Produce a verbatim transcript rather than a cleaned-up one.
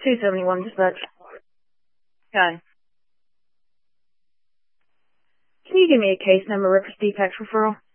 two seventy-one dispatch. Okay. Can you give me a case number, Ripper's defects referral?